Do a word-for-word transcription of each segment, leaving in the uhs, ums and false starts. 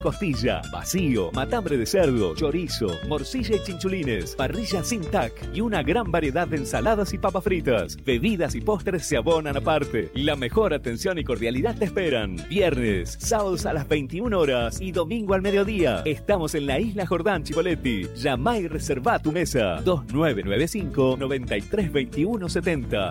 Costilla, vacío, matambre de cerdo, chorizo, morcilla y chinchulines, parrilla sin tac y una gran variedad de ensaladas y papas fritas. Bebidas y postres se abonan aparte. La mejor atención y cordialidad te esperan. Viernes, sábados a las veintiuna horas y domingo al mediodía. Estamos en la Isla Jordán, Chipoleti. Llama y reserva tu mesa. dos nueve nueve cinco, nueve tres dos uno siete cero.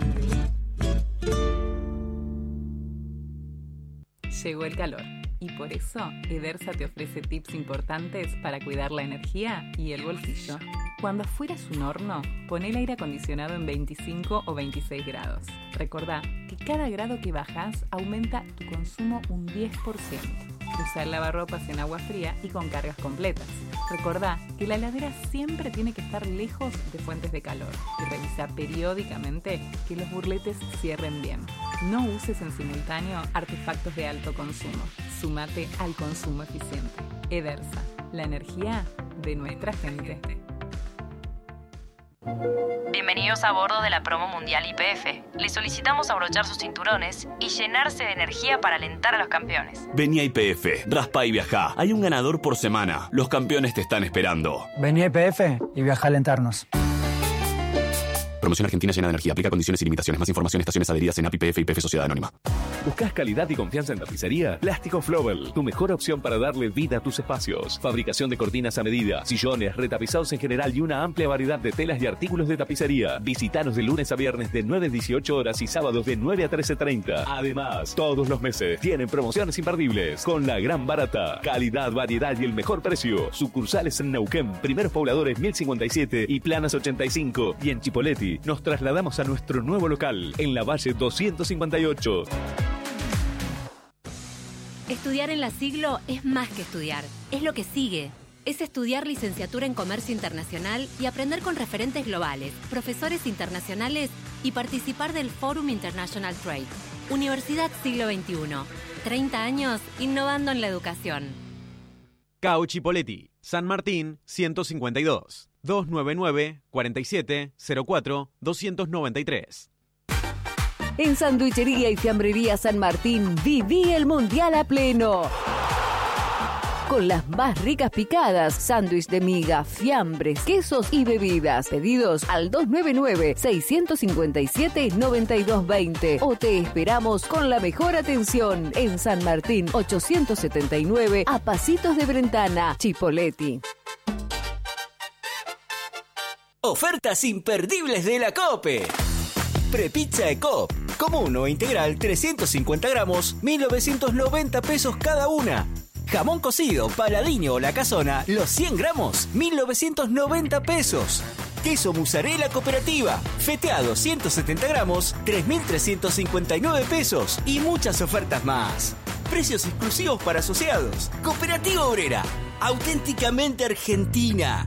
Llegó el calor. Y por eso, Edersa te ofrece tips importantes para cuidar la energía y el bolsillo. Cuando afuera es un horno, pon el aire acondicionado en veinticinco o veintiséis grados. Recordá que cada grado que bajás aumenta tu consumo un diez por ciento. Usa el lavarropas en agua fría y con cargas completas. Recordá que la heladera siempre tiene que estar lejos de fuentes de calor y revisa periódicamente que los burletes cierren bien. No uses en simultáneo artefactos de alto consumo. Súmate al consumo eficiente. Edersa, la energía de nuestra gente. Bienvenidos a bordo de la promo mundial Y P F. Les solicitamos abrochar sus cinturones y llenarse de energía para alentar a los campeones. Vení a Y P F, raspa y viajá. Hay un ganador por semana. Los campeones te están esperando. Vení a Y P F y viajá a alentarnos. Promoción Argentina llena de energía. Aplica condiciones y limitaciones. Más información, estaciones adheridas en A P I P F y P F Sociedad Anónima. ¿Buscas calidad y confianza en tapicería? Plástico Flowell, tu mejor opción para darle vida a tus espacios. Fabricación de cortinas a medida, sillones, retapizados en general y una amplia variedad de telas y artículos de tapicería. Visítanos de lunes a viernes de nueve a dieciocho horas y sábados de nueve a trece treinta. Además, todos los meses tienen promociones imperdibles con la gran barata. Calidad, variedad y el mejor precio. Sucursales en Neuquén, Primeros Pobladores mil cincuenta y siete y Planas ochenta y cinco. Y en Chipoleti nos trasladamos a nuestro nuevo local en la Valle doscientos cincuenta y ocho. Estudiar en la Siglo es más que estudiar, es lo que sigue. Es estudiar licenciatura en Comercio Internacional y aprender con referentes globales, profesores internacionales y participar del Forum International Trade. Universidad Siglo veintiuno. treinta años innovando en la educación. C A U Chipoleti, San Martín ciento cincuenta y dos, dos nueve nueve, cuatro siete cero cuatro, dos nueve tres. En Sandwichería y Fiambrería San Martín, viví el Mundial a pleno. Con las más ricas picadas, sándwich de miga, fiambres, quesos y bebidas. Pedidos al dos nueve nueve, seis cinco siete, nueve dos dos cero o te esperamos con la mejor atención en San Martín ochocientos setenta y nueve, a pasitos de Brentana, Chipoleti. Ofertas imperdibles de la COPE. Prepizza de Coop, común o integral, trescientos cincuenta gramos, mil novecientos noventa pesos cada una. Jamón cocido, Paladino o La Casona, los cien gramos, mil novecientos noventa pesos. Queso mozzarella cooperativa, feteado ciento setenta gramos, tres mil trescientos cincuenta y nueve pesos. Y muchas ofertas más. Precios exclusivos para asociados. Cooperativa Obrera, auténticamente argentina.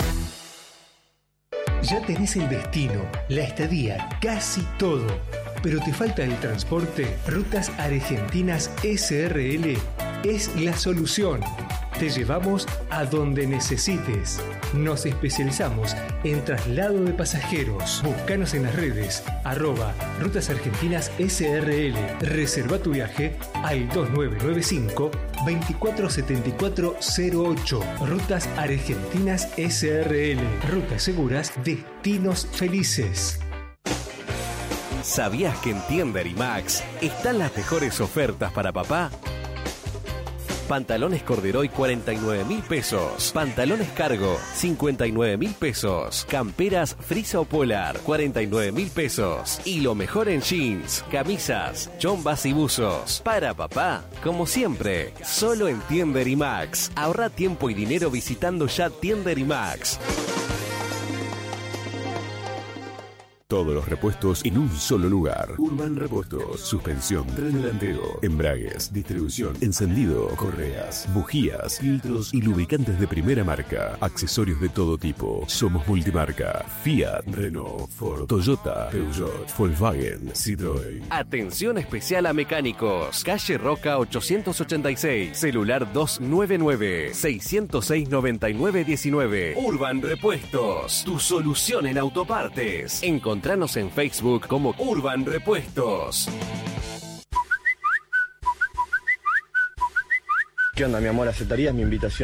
Ya tenés el destino, la estadía, casi todo. Pero te falta el transporte. Rutas Argentinas S R L es la solución. Te llevamos a donde necesites. Nos especializamos en traslado de pasajeros. Búscanos en las redes, arroba Rutas Argentinas S R L. Reserva tu viaje al dos nueve nueve cinco, veinticuatro setenta y cuatro cero ocho. Rutas Argentinas S R L. Rutas seguras, destinos felices. ¿Sabías que en Tienda y Max están las mejores ofertas para papá? Pantalones Corderoy cuarenta y nueve mil pesos. Pantalones Cargo cincuenta y nueve mil pesos. Camperas Frisa o Polar cuarenta y nueve mil pesos. Y lo mejor en jeans, camisas, chombas y buzos. Para papá, como siempre, solo en Tienda y Max. Ahorra tiempo y dinero visitando ya Tienda y Max. Todos los repuestos en un solo lugar. Urban Repuestos. Suspensión, tren delantero, embragues, distribución, encendido, correas, bujías, filtros y lubricantes de primera marca. Accesorios de todo tipo. Somos multimarca. Fiat, Renault, Ford, Toyota, Peugeot, Volkswagen, Citroën. Atención especial a mecánicos. Calle Roca ochocientos ochenta y seis. Celular dos nueve nueve, seis cero seis, nueve nueve uno nueve. Urban Repuestos. Tu solución en autopartes. Encontranos en Facebook como Urban Repuestos. ¿Qué onda, mi amor? ¿Aceptarías mi invitación?